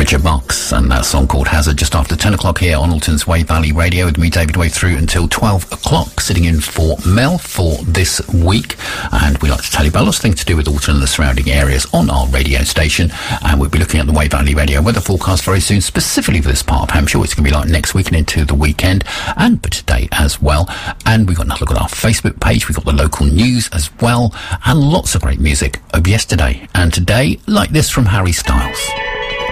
Richard Marx and that song called Hazard, just after 10 o'clock here on Alton's Way Valley Radio, with me, David Way, through until 12 o'clock, sitting in for Mel for this week. And we like to tell you about lots of things to do with Alton and the surrounding areas on our radio station. And we'll be looking at the Way Valley Radio weather forecast very soon, specifically for this part of Hampshire. It's going to be like next week and into the weekend, and for today as well. And we've got another look at our Facebook page. We've got the local news as well, and lots of great music of yesterday and today, like this from Harry Styles.